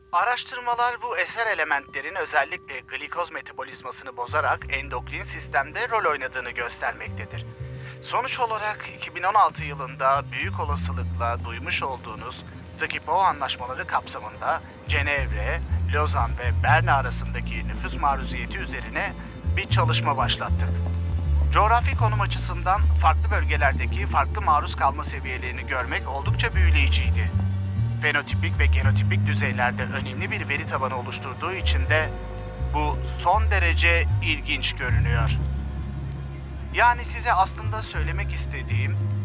Araştırmalar bu eser elementlerin özellikle glikoz metabolizmasını bozarak endokrin sistemde rol oynadığını göstermektedir. Sonuç olarak 2016 yılında büyük olasılıkla duymuş olduğunuz Schiphol anlaşmaları kapsamında Cenevre, Lozan ve Berna arasındaki nüfus maruziyeti üzerine bir çalışma başlattık. Coğrafi konum açısından farklı bölgelerdeki farklı maruz kalma seviyelerini görmek oldukça büyüleyiciydi. Fenotipik ve genotipik düzeylerde önemli bir veri tabanı oluşturduğu için de bu son derece ilginç görünüyor. Yani size aslında söylemek istediğim,